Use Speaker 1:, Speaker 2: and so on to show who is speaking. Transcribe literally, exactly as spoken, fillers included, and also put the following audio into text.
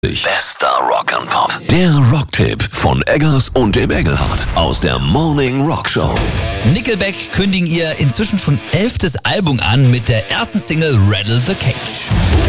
Speaker 1: Bester Rock and Pop. Der Rocktipp von Eggers und dem Engelhardt aus der Morning Rock Show.
Speaker 2: Nickelback kündigen ihr inzwischen schon elftes Album an mit der ersten Single Rattle the Cage.